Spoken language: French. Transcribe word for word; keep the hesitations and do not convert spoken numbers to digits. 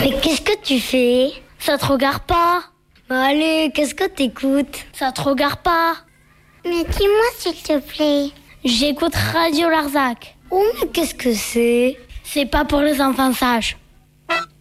Mais qu'est-ce que tu fais? Ça te regarde pas. Bah allez, qu'est-ce que t'écoutes? Ça te regarde pas. Mais dis-moi s'il te plaît. J'écoute Radio Larzac. Oh mais qu'est-ce que c'est? C'est pas pour les enfants sages.